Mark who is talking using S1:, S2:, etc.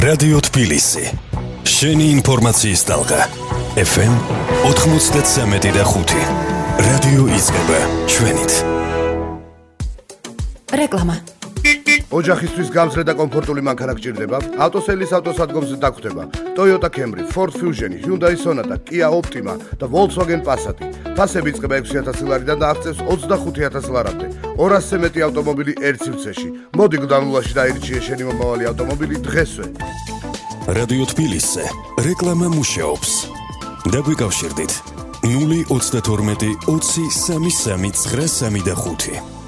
S1: რადიო თბილისი. შენი ინფორმაციის ტალღა. FM 93.5. რადიო იწყება ჩვენით.
S2: რეკლამა.
S3: ოჯახისთვის გამძლე და კომფორტული მანქანა გჭირდება? ავტოსელის ავტოსადგომზე დაგხვდება Toyota Camry, Ford Fusion, Hyundai Sonata, Kia Optima და Volkswagen Passat. ფასები იწყება 6,000 ლარიდან და აღწევს 25,000 ლარამდე. 200-ზე მეტი ავტომობილი ერთ სივრცეში. მოდი გუდანულაში დაირჩიე შენი მომავალი ავტომობილი დღესვე.
S1: რადიო თბილისზე რეკლამა მუშაობს. დაგვიკავშირდით 032 20 33 935.